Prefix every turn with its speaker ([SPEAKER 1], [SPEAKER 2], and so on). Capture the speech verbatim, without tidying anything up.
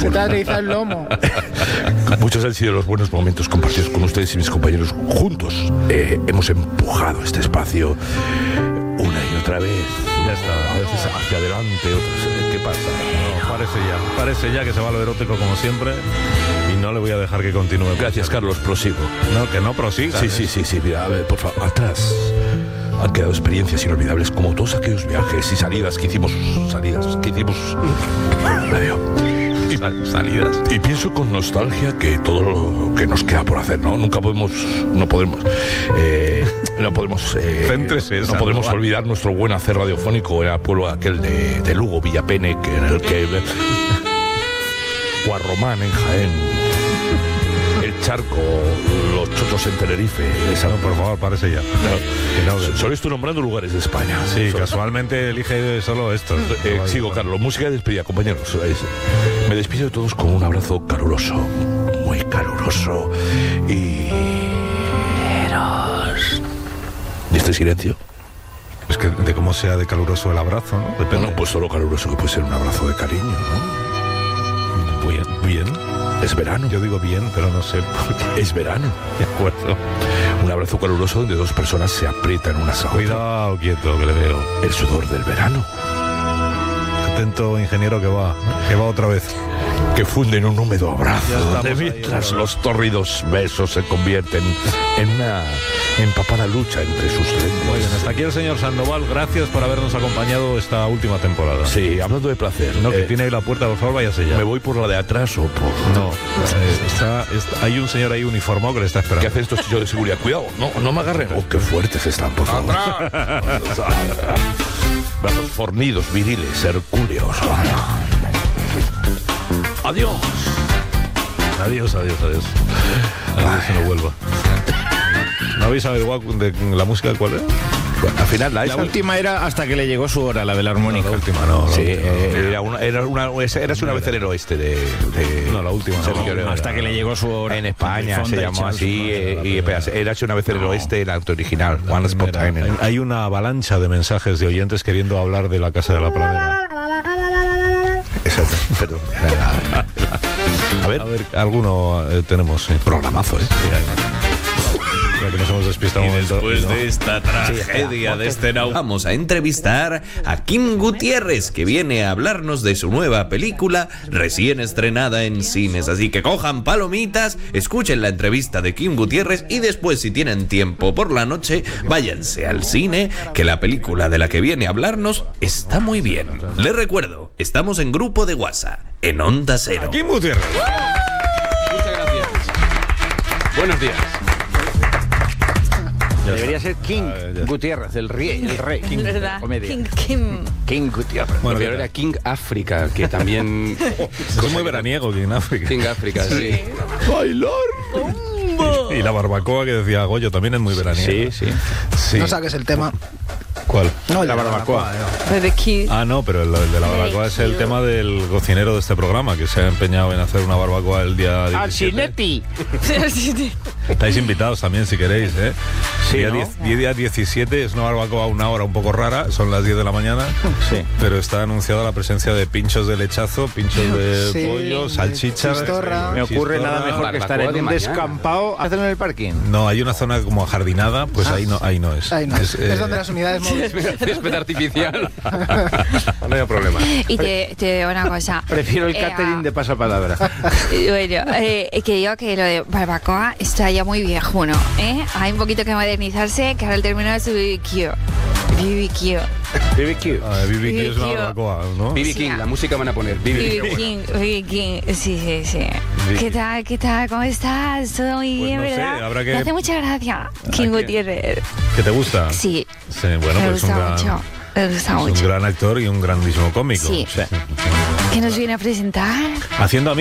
[SPEAKER 1] Se te ha atrizado el lomo.
[SPEAKER 2] Muchos han sido los buenos momentos compartidos con ustedes y mis compañeros juntos. Eh, hemos empujado este espacio una y otra vez.
[SPEAKER 3] Ya está.
[SPEAKER 2] A veces hacia adelante, otras. ¿Qué pasa?
[SPEAKER 3] No, parece ya. Parece ya que se va lo erótico como siempre. Y no le voy a dejar que continúe.
[SPEAKER 2] Gracias, Carlos, prosigo.
[SPEAKER 3] No, que no prosiga.
[SPEAKER 2] Sí, sí, sí, sí. Mira, a ver, por favor, atrás. Han quedado experiencias inolvidables como todos aquellos viajes y salidas que hicimos. Salidas que hicimos. Adiós. Y,
[SPEAKER 3] Salidas.
[SPEAKER 2] y pienso con nostalgia que todo lo que nos queda por hacer, ¿no? Nunca podemos, no podemos, eh, no podemos, eh,
[SPEAKER 3] Céntrese,
[SPEAKER 2] no podemos
[SPEAKER 3] Sandoval.
[SPEAKER 2] olvidar nuestro buen hacer radiofónico en el pueblo aquel de, de Lugo, Villapene, que en el que Guarromán en Jaén, el Charco, los Chochos en Tenerife. Esa,
[SPEAKER 3] No, por favor, parece ya.
[SPEAKER 2] no,
[SPEAKER 3] no, que-
[SPEAKER 2] solo estoy nombrando lugares de España.
[SPEAKER 3] Sí,
[SPEAKER 2] Solo-
[SPEAKER 3] casualmente elige solo estos.
[SPEAKER 2] Eh, sigo, Carlos. Música de despedida, compañeros. Es- Me despido de todos con un abrazo caluroso, muy caluroso y... ¿Y este silencio?
[SPEAKER 3] Es que de cómo sea de caluroso el abrazo, ¿no? Depende.
[SPEAKER 2] Bueno, pues solo caluroso que puede ser un abrazo de cariño, ¿no?
[SPEAKER 3] Bien, bien.
[SPEAKER 2] Es verano.
[SPEAKER 3] Yo digo bien, pero no sé por qué.
[SPEAKER 2] Es verano.
[SPEAKER 3] De acuerdo.
[SPEAKER 2] Un abrazo caluroso donde dos personas se aprietan unas a otras.
[SPEAKER 3] Cuidado, quieto, que le veo.
[SPEAKER 2] El sudor del verano.
[SPEAKER 3] Atento, ingeniero, que va. Que va otra vez.
[SPEAKER 2] Que funden un húmedo abrazo.
[SPEAKER 3] Ya estamos
[SPEAKER 2] donde
[SPEAKER 3] ahí,
[SPEAKER 2] mientras
[SPEAKER 3] otra vez.
[SPEAKER 2] los tórridos besos se convierten en una empapada lucha entre sus lenguas.
[SPEAKER 3] Muy bien, hasta aquí el señor Sandoval. Gracias por habernos acompañado esta última temporada.
[SPEAKER 2] Sí, hablando de placer.
[SPEAKER 3] No, que
[SPEAKER 2] eh,
[SPEAKER 3] tiene ahí la puerta, por favor, váyase ya.
[SPEAKER 2] ¿Me voy por la de atrás o por...?
[SPEAKER 3] No, eh, está, está- hay un señor ahí uniformado que le está
[SPEAKER 2] ¿Qué
[SPEAKER 3] esperando.
[SPEAKER 2] hacen estos chicos de seguridad? Cuidado, no, no me agarren. Oh, qué fuertes están, por favor. Brazos fornidos, viriles, hercúleos. Adiós.
[SPEAKER 3] Adiós, adiós, adiós. Adiós, que no vuelva. ¿No habéis averiguado de la música cuál era?
[SPEAKER 2] Al final, la
[SPEAKER 4] La
[SPEAKER 2] esa...
[SPEAKER 4] última era hasta que le llegó su hora, la de la armónica.
[SPEAKER 3] La última, no. la
[SPEAKER 2] Sí,
[SPEAKER 3] última, no.
[SPEAKER 2] eh, era una, era una, esa- eras una vez en el oeste de... de
[SPEAKER 3] No, la última, no.
[SPEAKER 2] Sergio Leone.
[SPEAKER 4] Hasta que le llegó su hora.
[SPEAKER 2] En España
[SPEAKER 4] Fonda
[SPEAKER 2] se
[SPEAKER 4] y
[SPEAKER 2] llamó
[SPEAKER 4] Charles
[SPEAKER 2] así,
[SPEAKER 4] Fonda.
[SPEAKER 2] eh, y espera, era una vez en el oeste, el acto original, One Spot
[SPEAKER 3] Mira,
[SPEAKER 2] Time.
[SPEAKER 3] hay- hay una avalancha de mensajes de oyentes queriendo hablar de la Casa de la Pradera.
[SPEAKER 2] Exacto, perdón. A ver,
[SPEAKER 3] A ver, alguno eh, tenemos, sí.
[SPEAKER 2] programazo, ¿eh?
[SPEAKER 3] Ya que nos hemos despistado un momento.
[SPEAKER 5] Después
[SPEAKER 3] ¿no?
[SPEAKER 5] de esta tragedia de este nau, vamos a entrevistar a Kim Gutiérrez, que viene a hablarnos de su nueva película recién estrenada en cines. Así que cojan palomitas, escuchen la entrevista de Kim Gutiérrez y después, si tienen tiempo por la noche, váyanse al cine, que la película de la que viene a hablarnos está muy bien. Les recuerdo, estamos en grupo de WhatsApp, en Onda Cero.
[SPEAKER 3] Kim Gutiérrez.
[SPEAKER 6] Muchas gracias. Buenos días.
[SPEAKER 4] Debería ser King
[SPEAKER 3] Ah, ya.
[SPEAKER 4] Gutiérrez, el rey. El rey. King de la
[SPEAKER 7] ¿Verdad?
[SPEAKER 4] comedia.
[SPEAKER 7] King Kim.
[SPEAKER 4] King Gutiérrez.
[SPEAKER 3] Bueno,
[SPEAKER 6] Pero
[SPEAKER 3] ¿qué
[SPEAKER 6] era
[SPEAKER 3] tal?
[SPEAKER 6] King África, que también...
[SPEAKER 3] Es muy veraniego aquí en África.
[SPEAKER 6] King África, sí.
[SPEAKER 3] Y la barbacoa que decía Goyo también es muy veraniega.
[SPEAKER 2] Sí, sí.
[SPEAKER 3] Sí.
[SPEAKER 1] No saques el tema.
[SPEAKER 3] ¿Cuál?
[SPEAKER 1] No,
[SPEAKER 4] La barbacoa.
[SPEAKER 7] Barbecue.
[SPEAKER 3] Ah, no, pero el, el de la barbacoa es el tema del cocinero de este programa, que se ha empeñado en hacer una barbacoa el día diecisiete.
[SPEAKER 4] Alcinetti.
[SPEAKER 3] Estáis invitados también si queréis, ¿eh?
[SPEAKER 4] Sí,
[SPEAKER 3] día,
[SPEAKER 4] ¿no?
[SPEAKER 3] diez- día diecisiete es una barbacoa a una hora un poco rara, son las diez de la mañana,
[SPEAKER 4] Sí.
[SPEAKER 3] pero está anunciada la presencia de pinchos de lechazo, pinchos de
[SPEAKER 1] Sí,
[SPEAKER 3] pollo, salchichas.
[SPEAKER 1] chistorra.
[SPEAKER 4] Me ocurre
[SPEAKER 3] chistorra.
[SPEAKER 4] nada mejor que estar
[SPEAKER 6] Barbacoa
[SPEAKER 4] en
[SPEAKER 6] de
[SPEAKER 4] un
[SPEAKER 6] mañana.
[SPEAKER 4] descampado, hacerlo en el parking.
[SPEAKER 3] No, hay una zona como ajardinada, pues ahí no, ahí no es.
[SPEAKER 1] Ahí no. Es,
[SPEAKER 3] eh,
[SPEAKER 1] donde las unidades móviles.
[SPEAKER 6] Césped artificial. No hay problema.
[SPEAKER 7] Y te, te digo una cosa.
[SPEAKER 4] Prefiero el
[SPEAKER 7] Eh,
[SPEAKER 4] catering de pasapalabra.
[SPEAKER 7] Bueno, eh, que digo que lo de barbacoa está ya muy viejuno, ¿eh? Hay un poquito que modernizarse, que ahora el término es B B Q. B B Q.
[SPEAKER 4] B B Q.
[SPEAKER 3] ah, B B Q es una
[SPEAKER 7] B B Q.
[SPEAKER 3] barbacoa, ¿no?
[SPEAKER 6] B B King, la música van a poner. B B
[SPEAKER 7] B
[SPEAKER 6] King.
[SPEAKER 7] B King, B B King, sí, sí, sí.
[SPEAKER 3] B.
[SPEAKER 7] ¿Qué tal, qué tal? ¿Cómo estás? Todo muy
[SPEAKER 3] Pues
[SPEAKER 7] bien,
[SPEAKER 3] no sé,
[SPEAKER 7] ¿verdad?
[SPEAKER 3] habrá que-
[SPEAKER 7] Me hace mucha gracia, King
[SPEAKER 3] que-
[SPEAKER 7] Gutiérrez.
[SPEAKER 3] ¿Que te gusta?
[SPEAKER 7] Sí,
[SPEAKER 3] Sí, bueno,
[SPEAKER 7] me
[SPEAKER 3] pues un
[SPEAKER 7] gusta
[SPEAKER 3] gran,
[SPEAKER 7] mucho. Me gusta
[SPEAKER 3] es un
[SPEAKER 7] mucho.
[SPEAKER 3] gran actor y un grandísimo cómico.
[SPEAKER 7] Sí. ¿Qué nos viene a presentar?
[SPEAKER 3] Haciendo